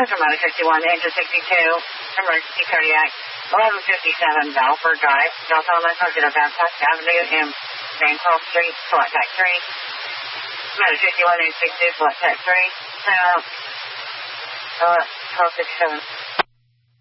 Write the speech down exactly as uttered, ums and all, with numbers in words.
Central fifty-one, engine sixty-two, emergency cardiac, eleven fifty-seven, Balfour Drive, Delta Lima, target of Baptist Avenue in Bancroft Street, select tech three. Matter fifty-one, engine sixty-two, select tech three. Uh, uh, twelve fifty-seven.